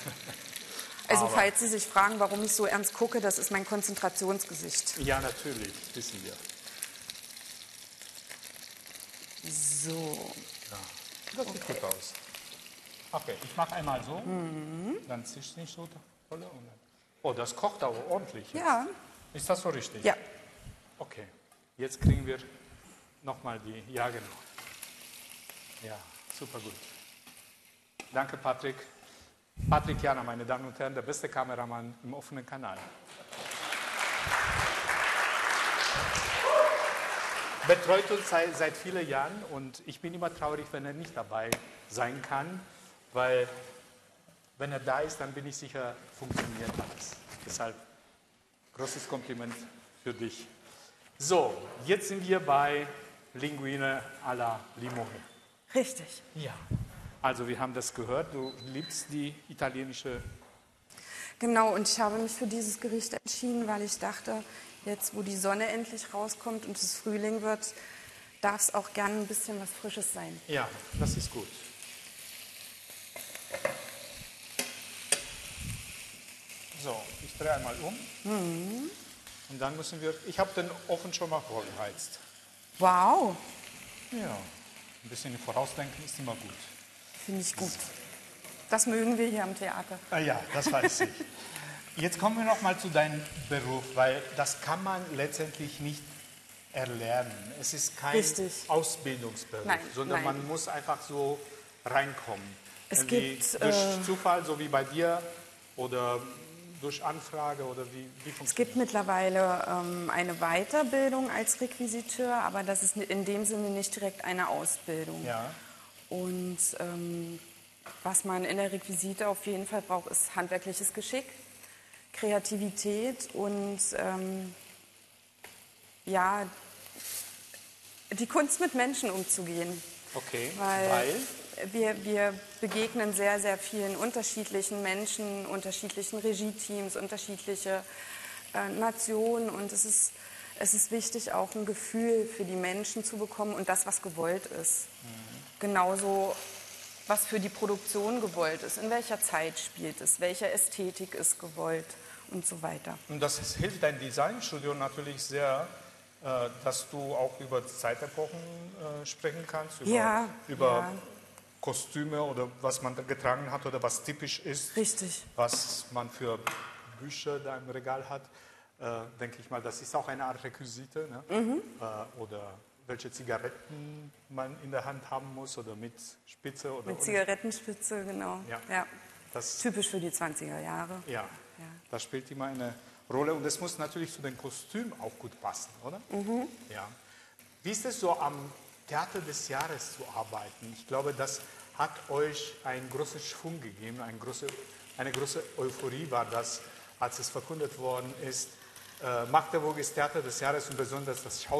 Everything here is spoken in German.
Also falls Sie sich fragen, warum ich so ernst gucke, das ist mein Konzentrationsgesicht. Ja, natürlich, wissen wir. So. Ja, das sieht gut aus. Okay, ich mache einmal so, dann zischt es nicht so toll. Oh, das kocht aber ordentlich jetzt. Ja. Ist das so richtig? Ja. Okay, jetzt kriegen wir nochmal die, ja genau. Ja, super gut. Danke, Patrick. Patrick Jana, meine Damen und Herren, der beste Kameramann im offenen Kanal. Betreut uns seit vielen Jahren und ich bin immer traurig, wenn er nicht dabei sein kann, weil wenn er da ist, dann bin ich sicher, funktioniert alles. Deshalb großes Kompliment für dich. So, jetzt sind wir bei Linguine alla Limone. Richtig. Ja. Also wir haben das gehört, du liebst die italienische... Genau, und ich habe mich für dieses Gericht entschieden, weil ich dachte, jetzt wo die Sonne endlich rauskommt und es Frühling wird, darf es auch gerne ein bisschen was Frisches sein. Ja, das ist gut. So, ich drehe einmal um. Und dann müssen wir... Ich habe den Ofen schon mal vorgeheizt. Wow, Ja, ein bisschen vorausdenken ist immer gut. finde ich gut. Das mögen wir hier am Theater. Ah ja, das weiß ich. Jetzt kommen wir noch mal zu deinem Beruf, weil das kann man letztendlich nicht erlernen. Es ist kein Richtig. Ausbildungsberuf, Nein, sondern nein. man muss einfach so reinkommen. Es Irgendwie gibt, durch Zufall, so wie bei dir, oder durch Anfrage, oder wie Es funktioniert gibt mittlerweile eine Weiterbildung als Requisiteur, aber das ist in dem Sinne nicht direkt eine Ausbildung. Ja, Und was man in der Requisite auf jeden Fall braucht, ist handwerkliches Geschick, Kreativität und ja, die Kunst mit Menschen umzugehen. okay, Weil wir begegnen sehr, sehr vielen unterschiedlichen Menschen, unterschiedlichen Regieteams, unterschiedliche Nationen und es ist wichtig, auch ein Gefühl für die Menschen zu bekommen und das, was gewollt ist. Genauso, was für die Produktion gewollt ist, in welcher Zeit spielt es, welche Ästhetik ist gewollt und so weiter. Und das hilft dein Designstudio natürlich sehr, dass du auch über Zeitepochen sprechen kannst, über Kostüme oder was man da getragen hat oder was typisch ist, Richtig. was man für Bücher da im Regal hat. Denke ich mal, das ist auch eine Art Requisite, ne? Oder welche Zigaretten man in der Hand haben muss oder mit Spitze oder Mit Zigarettenspitze, genau. Ja. Das, Typisch für die 20er Jahre. ja, das spielt immer eine Rolle und es muss natürlich zu den Kostümen auch gut passen, oder? Ja. Wie ist es so, am Theater des Jahres zu arbeiten? Ich glaube, das hat euch einen großen Schwung gegeben, eine große Euphorie war das, als es verkündet worden ist. Magdeburg ist Theater des Jahres und besonders das Schauspiel